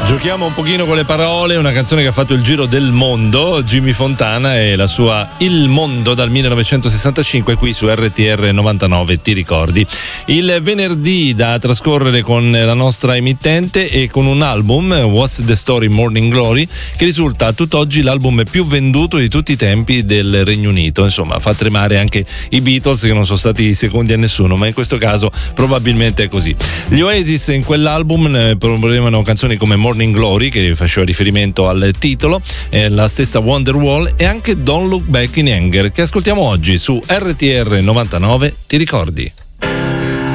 Giochiamo un pochino con le parole, una canzone che ha fatto il giro del mondo, Jimmy Fontana e la sua Il Mondo dal 1965 qui su RTR 99, ti ricordi? Il venerdì da trascorrere con la nostra emittente e con un album, What's the Story Morning Glory, che risulta a tutt'oggi l'album più venduto di tutti i tempi del Regno Unito. Insomma, fa tremare anche i Beatles che non sono stati secondi a nessuno, ma in questo caso probabilmente è così. Gli Oasis in quell'album proponevano canzoni come Morning Glory, che faceva riferimento al titolo, la stessa Wonderwall e anche Don't Look Back in Anger, che ascoltiamo oggi su RTR 99, ti ricordi?